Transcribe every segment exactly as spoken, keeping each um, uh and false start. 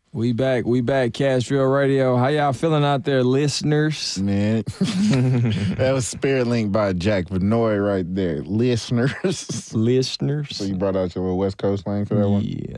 We back, we back, Cashville Radio. How y'all feeling out there, listeners? Man, that was Spirit Link by Jack Vanoy right there. Listeners. Listeners. So you brought out your little West Coast slang for that one? Yeah,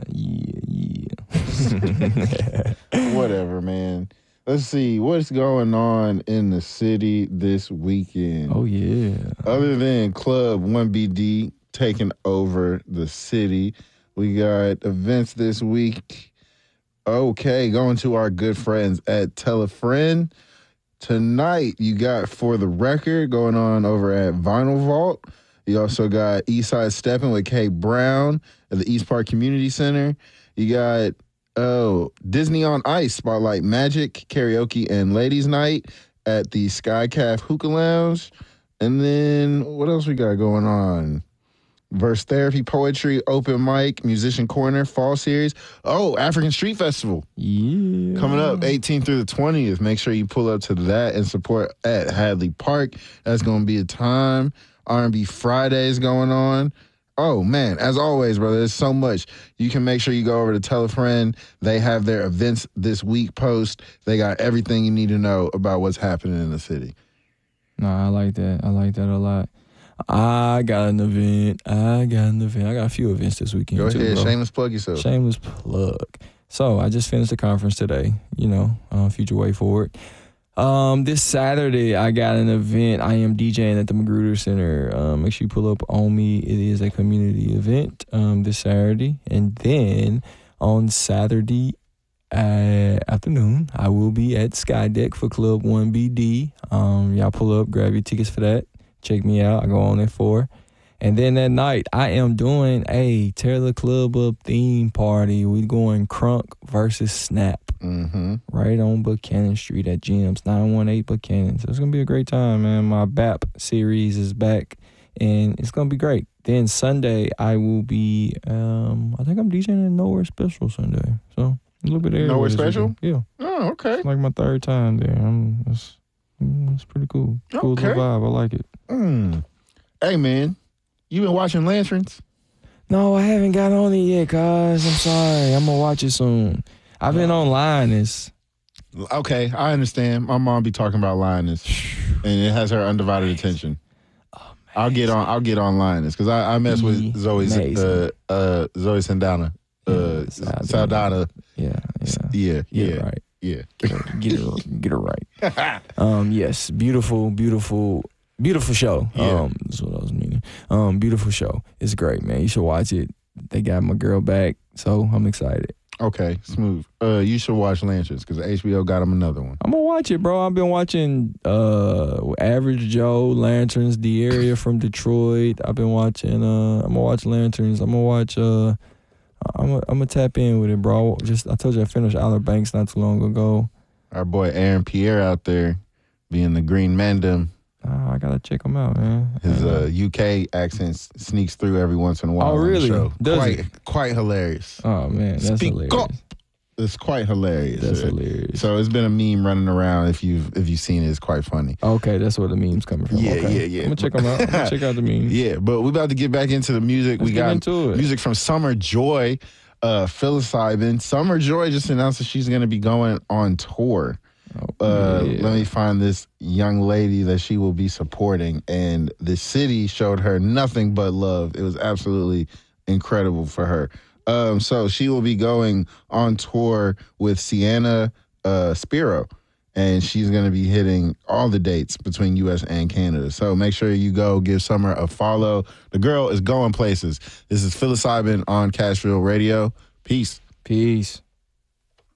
yeah, yeah. Whatever, man. Let's see what's going on in the city this weekend. Oh, yeah. Other than Club one B D taking over the city, we got events this week. Okay, going to our good friends at Tell a Friend. Tonight, you got For the Record going on over at Vinyl Vault. You also got Eastside Steppin' with Kay Brown at the East Park Community Center. You got, oh, Disney on Ice, Spotlight Magic, Karaoke, and Ladies Night at the Sky Calf Hookah Lounge. And then, what else we got going on? Verse Therapy, Poetry, Open Mic, Musician Corner, Fall Series. Oh, African Street Festival. Yeah. Coming up eighteenth through the twentieth. Make sure you pull up to that and support at Hadley Park. That's going to be a time. R and B Fridays going on. Oh, man, as always, brother, there's so much. You can make sure you go over to Tell a Friend. They have their events this week post. They got everything you need to know about what's happening in the city. No, I like that. I like that a lot. I got an event. I got an event. I got a few events this weekend. Go too, ahead, bro. shameless plug yourself. Shameless plug. So I just finished the conference today, you know, uh, Future Way Forward. Um, this Saturday, I got an event. I am DJing at the Magruder Center. Um, make sure you pull up on me. It is a community event um, this Saturday. And then on Saturday uh, afternoon, I will be at Skydeck for Club one B D. Um, y'all pull up, grab your tickets for that. Check me out. I go on at four. And then that night, I am doing a Tear the Club Up theme party. We going Crunk versus Snap. Mm-hmm. Right on Buchanan Street at Jim's, nine one eight Buchanan. So it's going to be a great time, man. My B A P series is back, and it's going to be great. Then Sunday, I will be, um, I think I'm DJing at Nowhere Special Sunday. So a little bit there. Nowhere Special? Yeah. Oh, okay. It's like my third time there. I'm, it's, it's pretty cool. Cool Okay. little vibe. I like it. Mm. Hey, man, you been watching Lanterns? No, I haven't got on it yet, cuz. I'm sorry. I'm going to watch it soon. I've been on Linus. Okay, I understand. My mom be talking about Linus, and it has her undivided attention. Amazing. I'll get on. I'll get on Linus because I, I mess with Zoe. Uh, uh, Zoe Saldana. Uh, Yeah, Saldana. Yeah, yeah. Yeah, Get yeah, it right. yeah. Get it, get it, get it right. Um, yes, beautiful, beautiful, beautiful show. Yeah. Um, that's what I was meaning. Um, beautiful show. It's great, man. You should watch it. They got my girl back, so I'm excited. Okay, smooth. Uh, you should watch Lanterns because H B O got him another one. I'm gonna watch it, bro. I've been watching uh, Average Joe, Lanterns, The Area from Detroit. I've been watching. Uh, I'm gonna watch Lanterns. I'm gonna watch. Uh, I'm gonna, I'm gonna tap in with it, bro. Just I told you I finished Outer Banks not too long ago. Our boy Aaron Pierre out there being the Green Mandem. Uh, I gotta check him out, man. His uh, U K accent sneaks through every once in a while. Oh, really? On the show. Does quite, it? quite hilarious. Oh man, that's Speak hilarious. up. It's quite hilarious. That's Uh, hilarious. So it's been a meme running around. If you've if you've seen it, it's quite funny. Okay, that's where the meme's coming from. Yeah, okay. yeah, yeah. I'm gonna check them out. I'm gonna check out the memes. Yeah, but we're about to get back into the music. Let's we get got into it. music from Summer Joy, uh, psilocybin. Summer Joy just announced that she's going to be going on tour. Oh, Uh, yeah. Let me find this young lady that she will be supporting, and the city showed her nothing but love. It was absolutely incredible for her. Um, so she will be going on tour with Sienna uh, Spiro, and she's going to be hitting all the dates between U S and Canada. So make sure you go give Summer a follow. The girl is going places. This is Psilocybin on Cashville Radio. Peace. Peace.